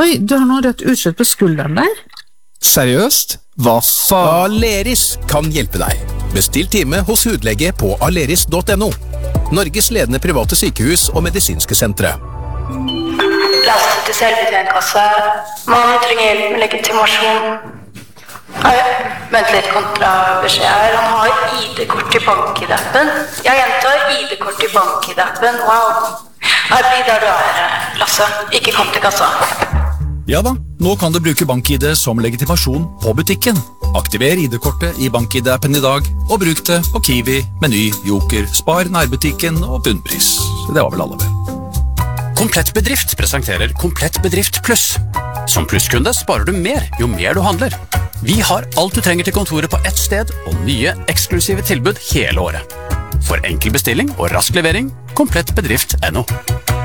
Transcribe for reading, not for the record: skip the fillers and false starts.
Oi, du har noe rett utslett på skulderen der. Seriøst? Hva faen? Aleris kan hjelpe deg. Bestill time hos hudlege på aleris.no. Norges ledende private sykehus og medisinske sentre. Lastet til selvbetjentkasse. Man trenger hjelp med legitimasjon. Vent litt, kontrabeskjed her. Han har ID-kort i BankID-appen. Jeg gjentar ID-kort i BankID-appen. Wow. Her blir der du er, Lasse. Ikke kom til kassa. Ja da, nå kan du bruke BankID som legitimasjon på butikken. Aktiver ID-kortet i BankID-appen i dag, og bruk det på Kiwi, Meny, Joker, Spar, nærbutikken og bunnpris. Det var vel alle vel. Komplett Bedrift presenterer Komplett Bedrift Pluss. Som plusskunde sparer du mer jo mer du handler. Vi har alt du trenger til kontoret på ett sted, og nye, eksklusive tilbud hele året. For enkel bestilling og rask levering, komplettbedrift.no.